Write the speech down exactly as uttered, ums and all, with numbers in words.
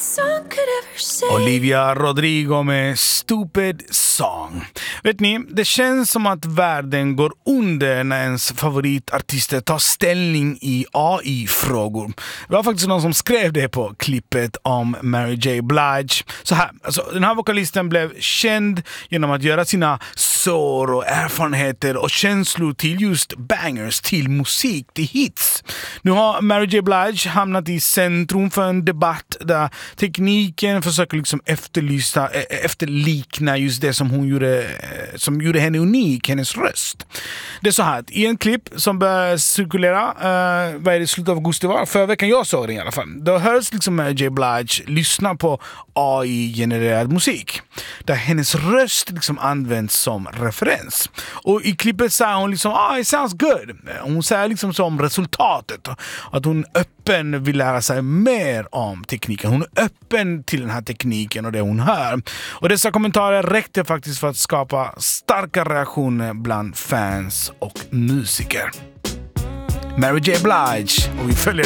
song could ever say. Olivia Rodrigo med Stupid Song. Vet ni, det känns som att världen går under när ens favoritartister tar ställning i A I-frågor. Det var faktiskt någon som skrev det på klippet om Mary J. Blige. Så här, alltså, den här vokalisten blev känd genom att göra sina sår och erfarenheter och känslor till just bangers, till musik, till hits. Nu har Mary J. Blige hamnat i centrum för en debatt där tekniken försöker liksom efterlysa, efterlikna just det som hon gjorde, som gjorde henne unik, hennes röst. Det är så här, i en klipp som börjar cirkulera, uh, vad är det, slutet av augusti var? Förra veckan jag såg den i alla fall. Då hörs liksom Mary J. Blige lyssna på A I-genererad musik. Där hennes röst liksom används som referens. Och i klippet säger hon liksom, ah, it sounds good. Hon säger liksom som resultatet. Att hon öppen vill lära sig mer om tekniken. Hon är öppen till den här tekniken och det hon hör. Och dessa kommentarer räckte faktiskt för att skapa starka reaktioner bland fans och musiker. Mary J. Blige, och vi följer